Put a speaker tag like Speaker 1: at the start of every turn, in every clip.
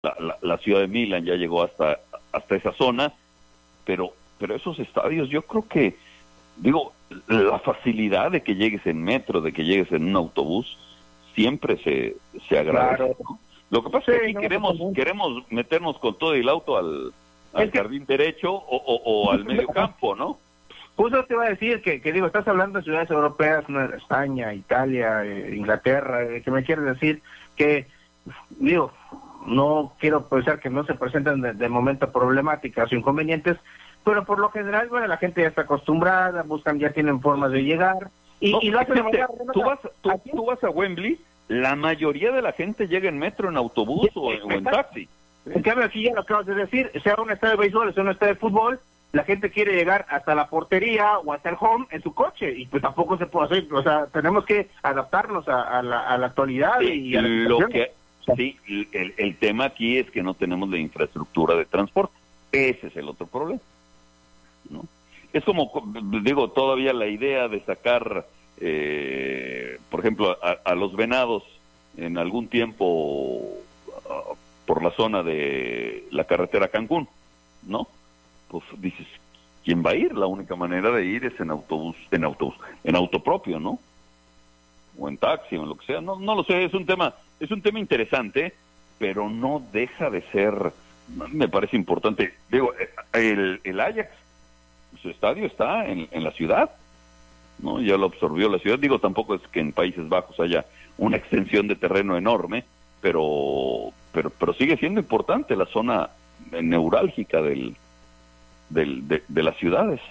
Speaker 1: la ciudad de Milán ya llegó hasta esa zona, pero esos estadios yo creo que, digo, la facilidad de que llegues en metro, de que llegues en un autobús, siempre se agradece,
Speaker 2: Claro.
Speaker 1: ¿no? Lo que pasa es que aquí
Speaker 2: no,
Speaker 1: queremos meternos con todo el auto al
Speaker 2: Es que-
Speaker 1: jardín derecho o al medio campo, ¿no?
Speaker 2: Justo te iba a decir que digo, estás hablando de ciudades europeas, ¿no? España, Italia, Inglaterra, que me quieres decir que, digo, no quiero pensar que no se presentan de momento problemáticas o inconvenientes, pero por lo general, bueno, la gente ya está acostumbrada, ya tienen formas de llegar,
Speaker 1: No,
Speaker 2: y lo hacen de
Speaker 1: fíjate,
Speaker 2: manera remota. Aquí-
Speaker 1: tú vas a Wembley, la mayoría de la gente llega en metro, en autobús o en taxi.
Speaker 2: En cambio, aquí ya lo acabas de decir, sea un estadio de béisbol, sea un estadio de fútbol, la gente quiere llegar hasta la portería o hasta el home en su coche, y pues tampoco se puede hacer, o sea, tenemos que adaptarnos a la actualidad y a la
Speaker 1: Lo
Speaker 2: situación.
Speaker 1: que sí, el tema aquí es que no tenemos la infraestructura de transporte. Ese es el otro problema, ¿no? Es como, digo, todavía la idea de sacar, por ejemplo, a los Venados en algún tiempo por la zona de la carretera Cancún, ¿no? Pues dices, ¿quién va a ir? La única manera de ir es en auto propio, ¿no? O en taxi o en lo que sea, no lo sé, es un tema interesante, pero no deja de ser, me parece importante. Digo, el Ajax, su estadio está en la ciudad, ¿no? Ya lo absorbió la ciudad. Digo, tampoco es que en Países Bajos haya una extensión de terreno enorme, pero sigue siendo importante la zona neurálgica de las ciudades.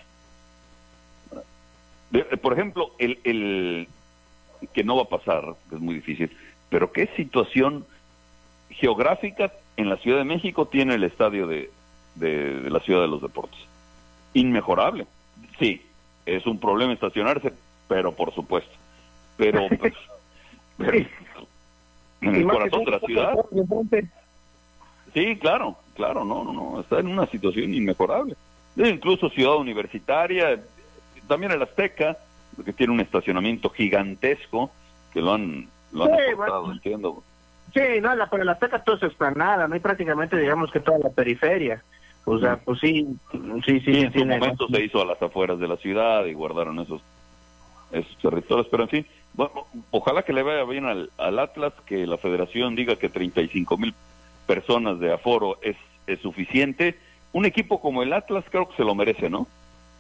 Speaker 1: Por ejemplo, el que no va a pasar, que es muy difícil, pero ¿qué situación geográfica en la Ciudad de México tiene el estadio de la Ciudad de los Deportes? Inmejorable. Sí, es un problema estacionarse, pero por supuesto. Pero en el corazón de la ciudad. Sí, claro, no, está en una situación inmejorable. Incluso Ciudad Universitaria, también el Azteca, que tiene un estacionamiento gigantesco, que lo han aportado,
Speaker 2: bueno.
Speaker 1: entiendo.
Speaker 2: Sí, no, pero la Azteca todo es explanada, no hay prácticamente, digamos que toda la periferia. O sea, pues sí.
Speaker 1: En su momento se hizo a las afueras de la ciudad y guardaron esos territorios, pero en fin, bueno, ojalá que le vaya bien al Atlas, que la federación diga que 35,000 personas de aforo es suficiente. Un equipo como el Atlas creo que se lo merece, ¿no?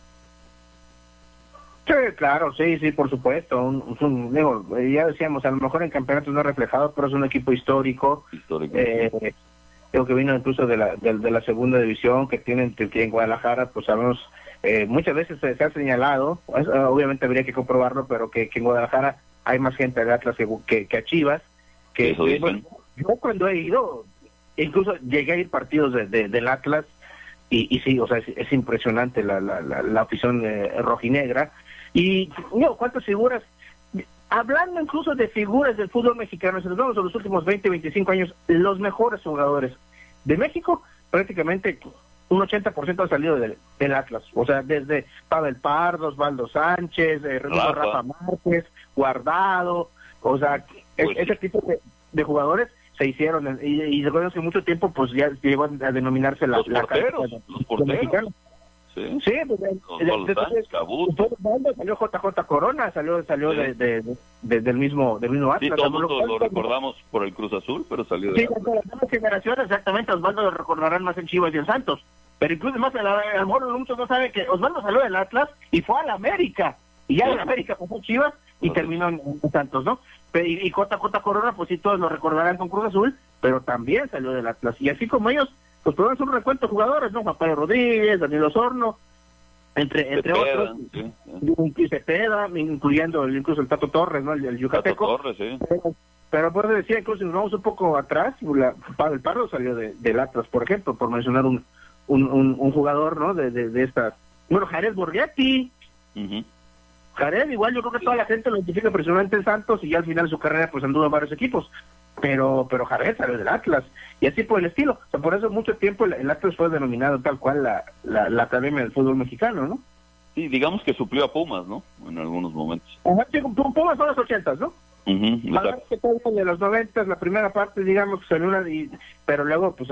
Speaker 2: Sí, claro, sí, por supuesto. Digo, ya decíamos, a lo mejor en campeonatos no reflejado, pero es un equipo histórico. Creo que vino incluso de la segunda división que tienen en Guadalajara, pues sabemos, muchas veces se ha señalado, obviamente habría que comprobarlo, pero que en Guadalajara hay más gente de Atlas que a Chivas. Bueno, yo cuando he ido, incluso llegué a ir partidos del Atlas, y sí, o sea, es impresionante la afición rojinegra. Y no, cuántas figuras, hablando incluso de figuras del fútbol mexicano, si nos vamos a los últimos 20, 25 años, los mejores jugadores de México, prácticamente un 80% han salido del Atlas. O sea, desde Pavel Pardo, Osvaldo Sánchez, Rafa Márquez, Guardado, o sea, pues ese tipo de jugadores se hicieron, y recuerdo que mucho tiempo pues ya llegó a denominarse los
Speaker 1: porteros.
Speaker 2: Mexicano. Sí, pues, salió JJ Corona, salió del mismo Atlas.
Speaker 1: Sí, todo el mundo lo recordamos por el Cruz Azul, pero salió de Atlas.
Speaker 2: Sí, las nuevas generaciones, exactamente, Osvaldo lo recordarán más en Chivas y en Santos, pero incluso más a lo mejor muchos no saben que Osvaldo salió del Atlas y fue a la América, y ya en América pasó Chivas y terminó en Santos, ¿no? Y JJ Corona, pues sí, todos lo recordarán con Cruz Azul, pero también salió del Atlas, y así como ellos, pues podemos un recuento de jugadores, ¿no? Juan Pablo Rodríguez, Daniel Osorno, entre otros, Cepeda, incluyendo incluso el Tato Torres, ¿no? El yucateco.
Speaker 1: Tato Torres, sí.
Speaker 2: Pero pues decía, incluso si nos vamos un poco atrás, el Pardo salió del Atlas, por ejemplo, por mencionar un jugador, ¿no? De estas. Bueno, Jared Borghetti. Jared, igual yo creo que toda la gente lo identifica impresionante en Santos, y ya al final de su carrera pues anduvo en varios equipos. Pero Jared salió del Atlas, y así por el estilo. O sea, por eso mucho tiempo el Atlas fue denominado tal cual la Academia del Fútbol Mexicano, ¿no?
Speaker 1: Sí, digamos que suplió a Pumas, ¿no? En algunos momentos.
Speaker 2: Ajá, sí, Pumas son los 80, ¿no? que todo de los 90, la primera parte, digamos, pero luego, pues